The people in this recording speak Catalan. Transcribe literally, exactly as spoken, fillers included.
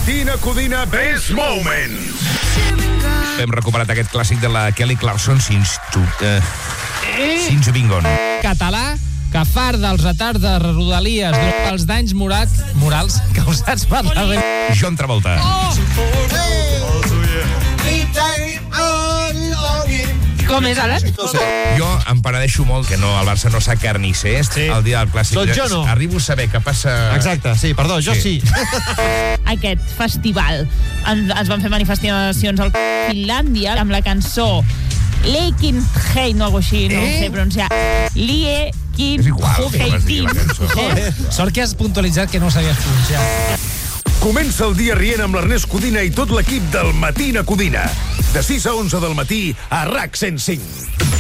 Matina Codina Best Moments. Hem recuperat aquest clàssic de la Kelly Clarkson, Since to... Uh, Since Bingon. Català que far dels retards de Rodalies pels danys morats, morals causats per la... John Travolta. Oh! Com és, ara? Jo em penedeixo molt que no, el Barça no s'ha carnisser sí. el dia del Clàssic. Doncs jo no. Arribo a saber què passa... Exacte, sí, perdó, jo sí. sí. Aquest festival en, ens van fer manifestacions al Finlàndia amb la cançó Leikin Hei, no algo així, no eh? sé pronunciar. Lie Kin És igual, que vas dir la cançó. Eh? Sort que has puntualitzat que no ho sabies pronunciar. Comença el dia rient amb l'Ernest Codina i tot l'equip del Matina Codina. De sis a onze del matí a RAC cent cinc.